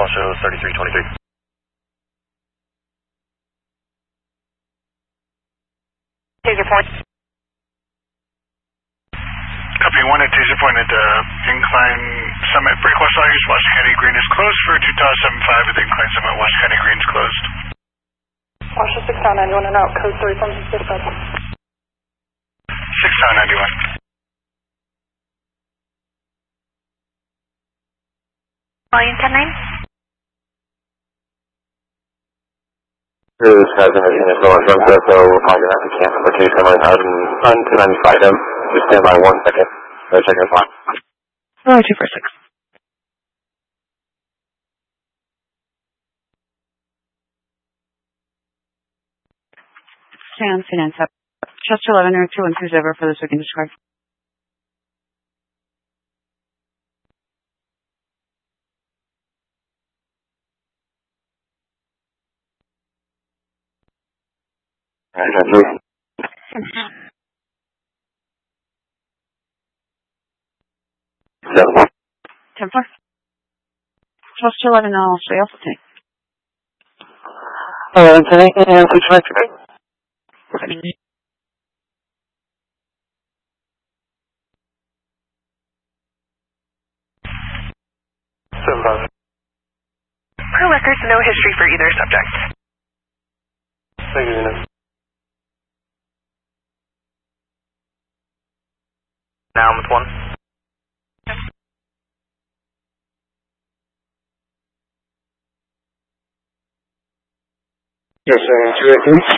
show 3323. Taser point. Copy 1 at Taser point at Incline Summit. Breakwatch Lawyers, Washington County Green is closed for 2075 at the Incline Summit. Washington County Green is closed. Washington 691 and out, code 3 from 6 691. Volume 10-9. This has an initial instructor, so we're probably going to have to cancel the case number 1095 M. Just stand by 1 second. Go check your clock. 246. Sam Finance up. Chester 11 or 212 over for this weekend discharge. Alright, 10-4. Chester 11 I'll stay off the tank. 11 and 693. Per records, no history for either subject. Thank you, Nina. Now I'm with 1. Yes, sir. 218.